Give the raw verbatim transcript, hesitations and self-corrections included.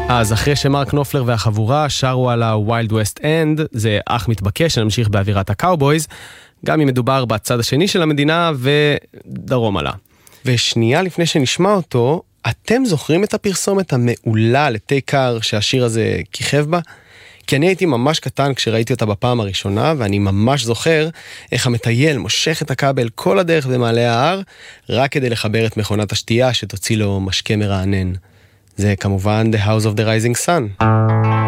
אז אחרי שמרק נופלר והחבורה שרו על ה-Wild West End, זה אך מתבקש שנמשיך באווירת הקאובויז, גם אם מדובר בצד השני של המדינה ודרום עלה. ושנייה לפני שנשמע אותו, אתם זוכרים את הפרסומת המעולה לתה קר שהשיר הזה כיכב בה? כי אני הייתי ממש קטן כשראיתי אותה בפעם הראשונה, ואני ממש זוכר איך המטייל מושך את הכבל כל הדרך במעלה ההר, רק כדי לחבר את מכונת השתייה שתוציא לו משקה מרענן. זה כמובן The House of the Rising Sun.